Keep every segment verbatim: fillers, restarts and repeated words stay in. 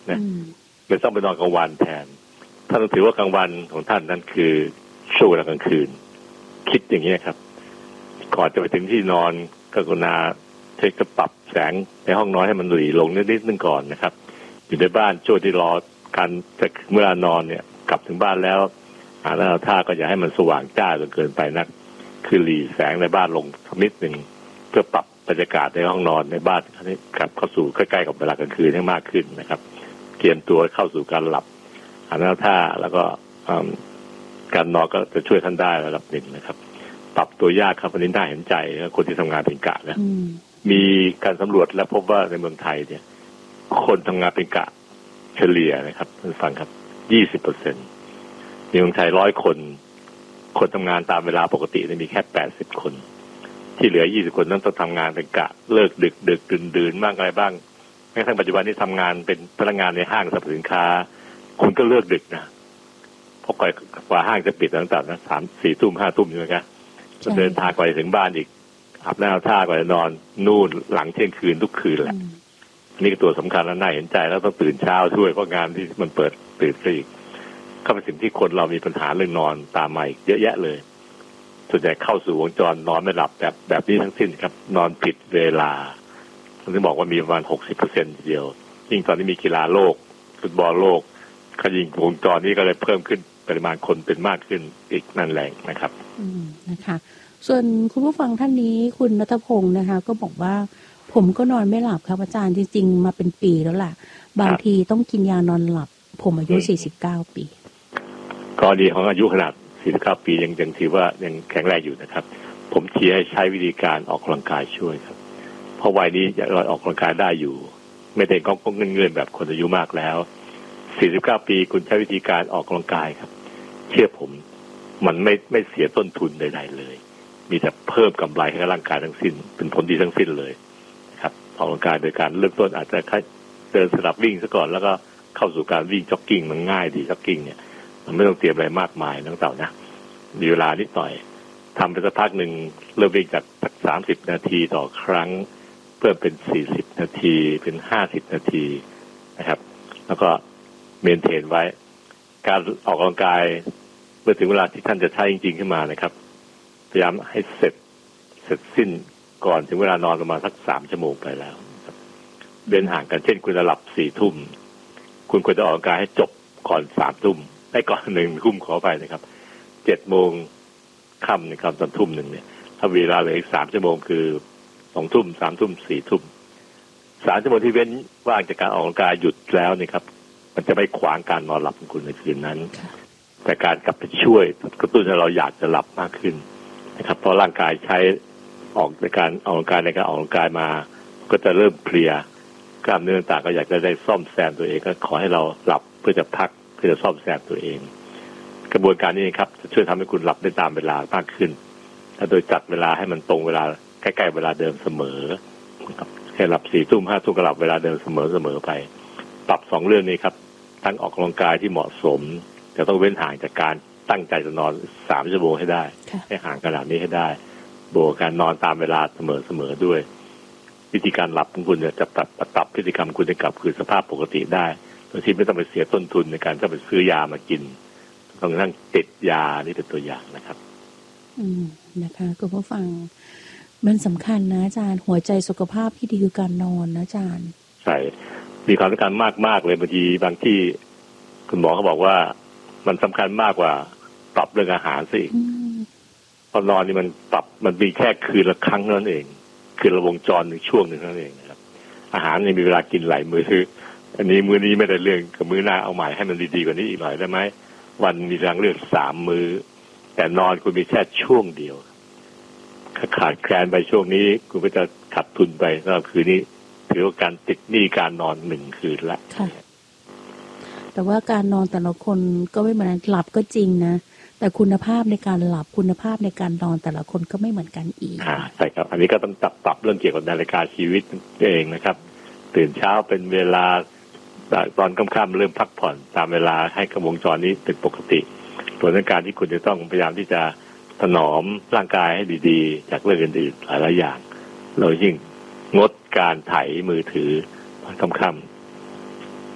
นะไม่ต้องไปนอนกลางวันแทนท่านต้องถือว่ากลางวันของท่านนั้นคือช่วงเวลากลางคืนคิดอย่างนี้ครับก่อนจะไปถึงที่นอนกรุณาเช็คปรับแสงในห้องนอนให้มันหลีลงนิดนึงก่อนนะครับอยู่ในบ้านช่วงที่รอการจะเวลานอนเนี่ยกลับถึงบ้านแล้วหาแล้วท่าก็อย่าให้มันสว่างจ้าจนเกินไปนักคือหลีแสงในบ้านลงนิดนึงเพื่อปรับบรรยากาศในห้องนอนในบ้านให้กลับเข้าสู่ใกล้ๆกับเวลากลางคืนให้มากขึ้นนะครับเตรียมตัวเข้าสู่การหลับหาแล้วท่าแล้วก็การนอนก็จะช่วยท่านได้ระดับหนึ่งนะครับปรับตัวยากครับวันนี้น่าเห็นใจคนที่ทำงานเป็นกะนะมีการสำรวจและพบว่าในเมืองไทยเนี่ยคนทำงานเป็นกะเฉลี่ยนะครับท่านฟังครับ ยี่สิบเปอร์เซ็นต์ ในเมืองไทยร้อยคนคนทำงานตามเวลาปกติมีแค่แปดสิบคนที่เหลือยี่สิบคนนั้นต้องทำงานเป็นกะเลิกดึกดึกดื่นดื่นบ้างอะไรบ้างแม้กระทั่งปัจจุบันนี้ทำงานเป็นพนักงานในห้างสรรพสินค้าคุณก็เลิกดึกนะเพราะกว่าห้างจะปิดตั้งแต่นะสามสี่ทุ่มห้าทุ่มใช่ไหมครับจะเดินทางกว่าจะถึงบ้านอีกอาบน้ำท่ากว่าจะนอนนู่นหลังเที่ยงคืนทุกคืนแหละนี่คือตัวสำคัญและน่าเห็นใจแล้วต้องตื่นเช้าช่วยเพราะงานที่มันเปิดตื่นอีกก็เป็นสิ่งที่คนเรามีปัญหาเรื่องนอนตามมาอีกเยอะแยะเลยส่วนใหญ่เข้าสู่วงจรนอนไม่หลับแบบแบบนี้ทั้งสิ้นครับนอนผิดเวลาผมจะบอกว่ามีประมาณ หกสิบเปอร์เซ็นต์ ทีเดียวยิ่งตอนนี้มีกีฬาโลกฟุตบอลโลกก็ยิ่งวงจรนี้ก็เลยเพิ่มขึ้นปริมาณคนเป็นมากขึ้นอีกนั่นแหละนะครับอืมนะคะส่วนคุณผู้ฟังท่านนี้คุณณัฐพงศ์นะคะก็บอกว่าผมก็นอนไม่หลับครับอาจารย์จริงๆมาเป็นปีแล้วล่ะบางทีต้องกินยานอนหลับผมอายุสี่สิบเก้าปีก็ดีของอายุขนาดสี่สิบเก้าปียังยังถือว่ายังแข็งแรงอยู่นะครับผมเชียร์ให้ใช้วิธีการออกกำลังกายช่วยครับเพราะวัยนี้เราออกกำลังกายได้อยู่ไม่ได้ก้องเงื่อนๆแบบคนอายุมากแล้วสี่สิบเก้าปีคุณใช้วิธีการออกกำลังกายครับเชื่อผมมันไม่ไม่เสียต้นทุนใดๆเลยมีแต่เพิ่มกำไรให้กับร่างกายทั้งสิ้นเป็นผลดีทั้งสิ้นเลยครับออกกำลังกายโดยการเริ่มต้นอาจจะแค่เดินสลับวิ่งซะก่อนแล้วก็เข้าสู่การวิ่งจ็อกกิ้งมันง่ายดีจ็อกกิ้งเนี่ยมันไม่ต้องเตรียมอะไรมากมายทั้งเต่านะมีเวลานิดหน่อยทำไปสักพักหนึ่งเริ่มวิ่งจากสามสิบนาทีต่อครั้งเพิ่มเป็นสี่สิบนาทีเป็นห้าสิบนาทีนะครับแล้วก็เมนเทนไว้การออกกำลังกายเมื่อถึงเวลาที่ท่านจะใช้จริงๆขึ้นมานะครับพยายามให้เสร็จเสร็จสิ้นก่อนถึงเวลานอนประมาณสักสามชั่วโมงไปแล้วเว้นห่างกันเช่นคุณจะหลับสี่ทุ่มคุณควรจะออกกำลังกายให้จบก่อนสามทุ่มได้ก่อนหนึ่งทุ่มขอไปนะครับเจ็ดโมงค่ำในคำตอนทุ่มหนึ่งเนี่ยถ้าเวลาเหลืออีกสามชั่วโมงคือสองทุ่มสามทุ่มสี่ทุ่มสามชั่วโมงที่เว้นว่างจากการออกกำลังกายหยุดแล้วเนี่ยครับมันจะไม่ขวางการนอนหลับของคุณในคืนนั้นแต่การกลับไปช่วยกระตุ้นให้เราอยากจะหลับมากขึ้นนะครับเพราะร่างกายใช้ออกในการออกกำลังกายในการออกกำลังกายมาก็จะเริ่มเพลียกล้ามเนื้อต่างก็อยากจะได้ซ่อมแซมตัวเองก็ขอให้เราหลับเพื่อจะพักเพื่อจะซ่อมแซมตัวเองกระบวนการนี้ครับจะช่วยทำให้คุณหลับได้ตามเวลามากขึ้นถ้าโดยจัดเวลาให้มันตรงเวลาใกล้ๆเวลาเดิมเสมอครับแค่หลับสี่ทุ่มห้าทุ่มก็หลับเวลาเดิมเสมอเสมอไปปรับสองเรื่องนี้ครับทั้งออกกำลังกายที่เหมาะสมแต่ต้องเว้นห่างจากการตั้งใจจะนอนสามชั่วโมงให้ได้ให้ห่างขนาดนี้ให้ได้บวกการนอนตามเวลาเสมอเสมอด้วยวิธีการหลับของคุณจะปรับปรับพฤติกรรมคุณให้กลับคืนสภาพปกติได้โดยที่ไม่ต้องไปเสียต้นทุนในการจะไปซื้อยามากินต้องนั่งติดยานี่เป็นตัวอย่างนะครับอืมนะคะคุณผู้ฟังมันสำคัญนะอาจารย์หัวใจสุขภาพที่ดีคือการนอนนะอาจารย์ใช่มีความสำคัญมากมากเลยบางทีบางที่คุณหมอเขาบอกว่ามันสำคัญมากกว่าปรับเรื่องอาหารสิพอนอนนี่มันปรับมันมีแค่คืนละครั้งเท่านั้นเองคือระวงจรในช่วงหนึ่งเท่านั้นเองนะครับอาหารนี่มีเวลากินหลายมื้อคืออันนี้มื้อนี้ไม่ได้เรื่องกับมื้อหน้าเอาใหม่ให้มันดีๆกว่านี้อีกหน่อยได้ไหมวันมีทางเลือกสามมื้อแต่นอนคุณมีแค่ช่วงเดียวถ้าขาดแคลนไปช่วงนี้คุณก็จะขาดทุนไปสำหรับคืนนี้ถือว่าการติดหนี้การนอนหนึ่งคืนละแต่ว่าการนอนแต่ละคนก็ไม่เหมือนกันหลับก็จริงนะแต่คุณภาพในการหลับคุณภาพในการนอนแต่ละคนก็ไม่เหมือนกันอีกอ่าใช่ครับอันนี้ก็ต้องปรับปรับเรื่องเกี่ยวกับนาฬิกาชีวิตเองนะครับตื่นเช้าเป็นเวลาตอนค่ำๆเริ่มพักผ่อนตามเวลาให้กระวงจรนี้เป็นปกติส่วนในการที่คุณจะต้องพยายามที่จะถนอมร่างกายให้ดีๆจากเรื่องอื่นๆหลายๆอย่างเรายิ่งงดการไถมือถือตอนค่ำๆ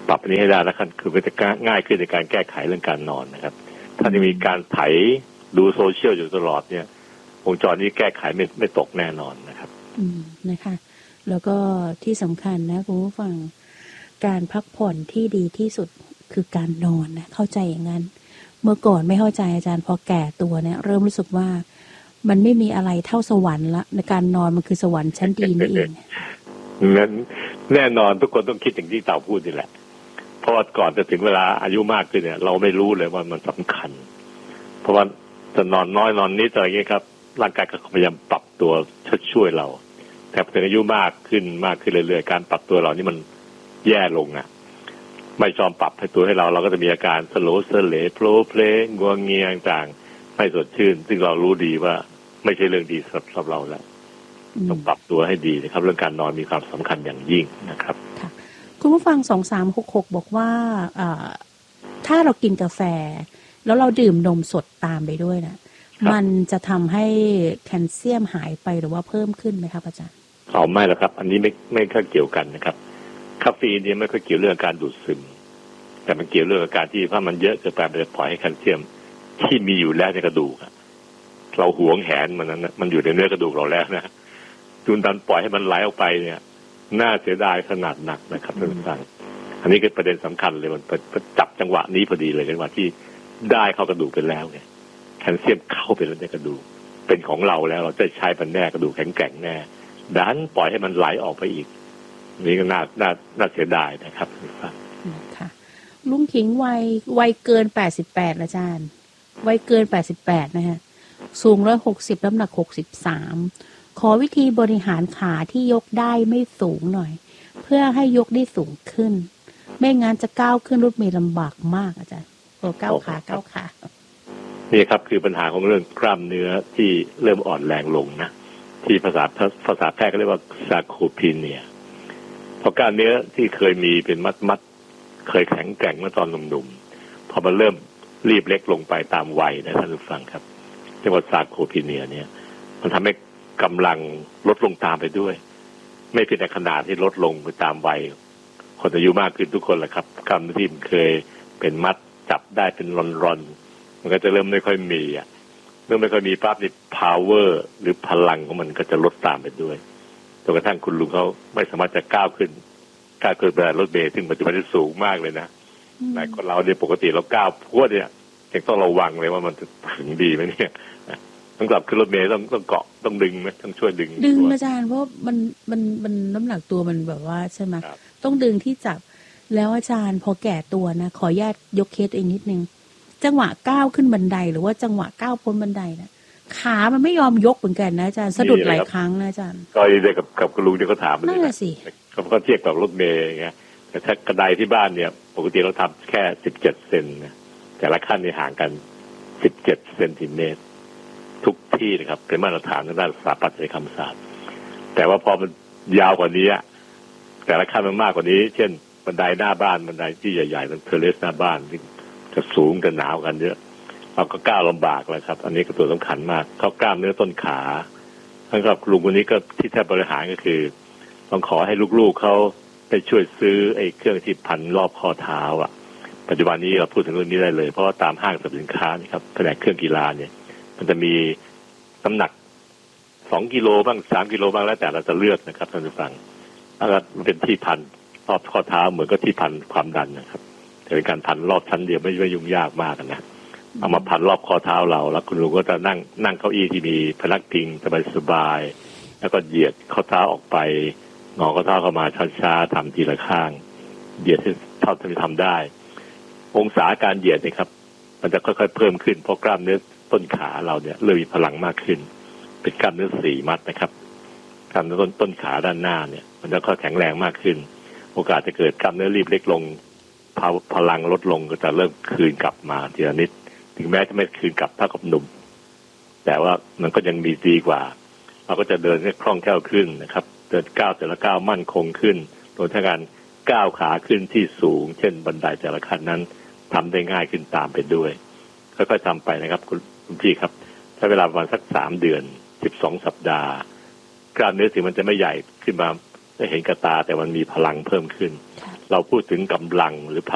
ปรับอันนี้ให้ได้แล้วกันคือมันจะง่ายขึ้นในการแก้ไขเรื่องการนอนนะครับถ้าจะมีการไถดูโซเชียลอยู่ตลอดเนี่ยวงจรนี้แก้ไขไม่ไม่ตกแน่นอนนะครับอืมนะคะแล้วก็ที่สำคัญนะคุณผู้ฟังการพักผ่อนที่ดีที่สุดคือการนอนนะเข้าใจอย่างนั้นเมื่อก่อนไม่เข้าใจอาจารย์พอแก่ตัวเนี่ยเริ่มรู้สึกว่ามันไม่มีอะไรเท่าสวรรค์ละในการนอนมันคือสวรรค์ชั้นดีนี่เองนั้นแน่นอนทุกคนต้องคิดอย่างที่เต่าพูดนี่แหละเพราะว่าก่อนจะถึงเวลาอายุมากขึ้นเนี่ยเราไม่รู้เลยว่ามันสำคัญเพราะว่าจะนอนน้อยนอนนิดอะไรอย่างเงี้ยครับร่างกายก็พยายามปรับตัวช่วยเราแต่พอถึงอายุมากขึ้นมากขึ้นเรื่อยๆการปรับตัวเรานี่มันแย่ลงอ่ะไม่ยอมปรับให้ตัวให้เราเราก็จะมีอาการสโลว์เสลโผล่เพลงงัวเงียต่างๆไม่สดชื่นซึ่งเรารู้ดีว่าไม่ใช่เรื่องดีสำหรับเราแล้วต้องปรับตัวให้ดีนะครับเรื่องการนอนมีความสำคัญอย่างยิ่งนะครับคุณผู้ฟังสองสามหกหกบอกว่าถ้าเรากินกาแฟแล้วเราดื่มนมสดตามไปด้วยนะมันจะทำให้แคลเซียมหายไปหรือว่าเพิ่มขึ้นไหมครับอาจารย์อ๋อไม่หรอกครับอันนี้ไม่ไม่ค่อยเกี่ยวกันนะครับคาเฟอีนเนี่ยไม่ค่อยเกี่ยวเรื่องการดูดซึมแต่มันเกี่ยวเรื่องการที่ถ้ามันเยอะเกินไปมันจะปล่อยให้แคลเซียมที่มีอยู่แล้วในกระดูกเราหวงแหนมันนั้นมันอยู่ในเนื้อกระดูกเราแล้วนะจุนดันปล่อยให้มันไหลออกไปเนี่ยน่าเสียดายขนาดหนักนะครับท่านผู้ฟังอันนี้คือประเด็นสำคัญเลยมันจับจังหวะนี้พอดีเลยจังหวะที่ได้เข้ากระดูกไปแล้วไงแคลเซียมเข้าไปแล้วในกระดูกเป็นของเราแล้วเราจะใช้มันแน่กระดูกแข็งแกร่งแน่ดันปล่อยให้มันไหลออกไปอีกนี่ก็น่าน่าน่าเสียดายนะครับค่ะลุงขิงวัยวัยเกินแปดสิบแปดอาจารย์วัยเกินแปดสิบแปดนะฮะสูงร้อยหกสิบน้ำหนักหกสิบสามขอวิธีบริหารขาที่ยกได้ไม่สูงหน่อยเพื่อให้ยกได้สูงขึ้นไม่งั้นจะก้าวขึ้นรถเมล์ลำบากมากอาจารย์โอ้ก้าวขาก้าวขานี่ครับคือปัญหาของเรื่องกล้ามเนื้อที่เริ่มอ่อนแรงลงนะที่ภาษาภาษาแพทย์ก็เรียกว่าซาร์โคพีเนียเพราะกล้ามเนื้อที่เคยมีเป็นมัดมัดเคยแข็งแกร่งเมื่อตอนหนุ่มๆพอมันเริ่มรีบเล็กลงไปตามวัยนะท่านผู้ฟังครับเรียกว่าซาร์โคพีเนียเนี่ยมันทำให้กำลังลดลงตามไปด้วยไม่เพียงแต่ขนาดที่ลดลงไปตามวัยคนอายุมากขึ้นทุกคนแหละครับกล้ามเนื้อที่เคยเป็นมัดจับได้เป็นรอนๆมันก็จะเริ่มไม่ค่อยมีอ่ะเมื่อไม่ค่อยมีปั๊บนี่ power หรือพลังของมันก็จะลดตามไปด้วยจนกระทั่งคุณลุงเขาไม่สามารถจะก้าวขึ้นก้าวขึ้นไปรถเมล์ซึ่งปัจจุบันนี้สูงมากเลยนะแต่คนเราเนี่ยปกติเราก้าวพวดเนี่ยยังต้องระวังเลยว่ามันจะถึงดีไหมเนี่ยต้องกลับขึ้นรถเมล์ต้องต้องเกาะต้องดึงไหมต้องช่วยดึงดึงอาจารย์เพราะมันมันมันน้ำหนักตัวมันแบบว่าใช่ไหมต้องดึงที่จับแล้วอาจารย์พอแก่ตัวนะขอญาตยกเคสเองนิดนึงจังหวะก้าวขึ้นบันไดหรือว่าจังหวะก้าวพ้นบันไดนะขามันไม่ยอมยกเหมือนกันนะอาจารย์สะดุดหลายครั้งนะอาจารย์ก็เลยกับกับคุณลุงที่เขาถามเลยนะเขาเขาเทียบกับรถเมล์ไงแต่ถ้ากระไดที่บ้านเนี่ยปกติเราทำแค่สิบเจ็ดเซนนะแต่ละขั้นนี่ห่างกันสิบเจ็ดเซนติเมตรทุกที่นะครับเป็นมาตรฐานทางด้านสถาปัตยกรรมศาสตร์แต่ว่าพอมันยาวกว่านี้แต่ละขั้นมันมากกว่านี้เช่นบันไดหน้าบ้านบันไดที่ใหญ่ๆมันเทเลสหน้าบ้านที่จะสูงจะหนาวกันเยอะเราก็ก้าวลำบากแล้วครับอันนี้ก็ตัวสำคัญมากเข้ากล้ามเนื้อต้นขาทั้งกับลุงคนนี้ก็ที่แทบบริหารก็คือต้องขอให้ลูกๆเขาไปช่วยซื้อไอ้เครื่องที่พันรอบข้อเท้าอ่ะปัจจุบันนี้เราพูดถึงเรื่องนี้ได้เลยเพราะว่าตามห้างสรรพสินค้านี่ครับแผนกเครื่องกีฬาเนี่ยมันจะมีน้ำหนักสองกิโลบ้างสามกิโลบ้างแล้วแต่เราจะเลือกนะครับท่านผู้ฟังแล้วก็มันเป็นที่พันรอบข้อเท้าเหมือนกับที่พันความดันนะครับแต่เป็นการพันรอบชั้นเดียวไม่ไม่ยุ่งยากมากนะเอามาพันรอบข้อเท้าเราแล้วคุณลุงก็จะนั่งนั่งเก้าอี้ที่มีพนักพิงสบายๆแล้วก็เหยียดข้อเท้าออกไปงอข้อเท้าเข้ามาช้าๆทำทีละข้างเหยียดเท่าที่ทำได้องศาการเหยียดนะครับมันจะค่อยๆเพิ่มขึ้นเพราะกล้ามเนื้อต้นขาเราเนี่ยเริ่มมีพลังมากขึ้นเป็นกล้ามเนื้อสี่มัดนะครับกล้ามเนื้อต้นต้นขาด้านหน้าเนี่ยมันจะค่อยแข็งแรงมากขึ้นโอกาสจะเกิดกล้ามเนื้อรีบเล็กลงพลังลดลงก็จะเริ่มคืนกลับมาทีละนิดถึงแม้จะไม่คืนกลับเท่ากับหนุ่มแต่ว่ามันก็ยังมีดีกว่าเราก็จะเดินให้คล่องแคล่วขึ้นนะครับเดินก้าวแต่ละก้าวมั่นคงขึ้นโดยการก้าวขาขึ้นที่สูงเช่นบันไดแต่ละขั้นนั้นทำได้ง่ายขึ้นตามไปด้วยค่อยๆทำไปนะครับคุณพี่ครับใช้เวลาประมาณสักสามเดือนสิบสองสัปดาห์กล้ามเนื้อถึงมันจะไม่ใหญ่ขึ้นมาได้เห็นกระตาแต่มันมีพลังเพิ่มขึ้นเราพูดถึงกำลังหรือพ